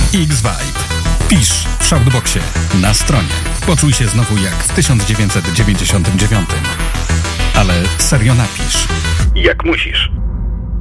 X-Vibe. Pisz w Shoutboxie, na stronie. Poczuj się znowu jak w 1999. Ale serio napisz. Jak musisz.